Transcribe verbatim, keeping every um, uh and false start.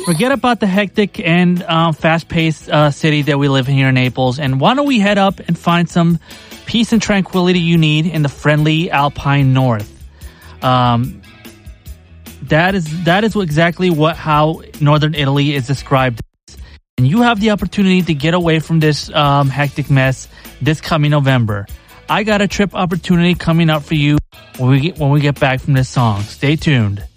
Forget about the hectic and um, fast-paced uh, city that we live in here in Naples, and why don't we head up and find some peace and tranquility you need in the friendly Alpine North. Um, that is that is exactly what how northern Italy is described. And you have the opportunity to get away from this um, hectic mess this coming November. I got a trip opportunity coming up for you when we get, when we get back from this song. Stay tuned.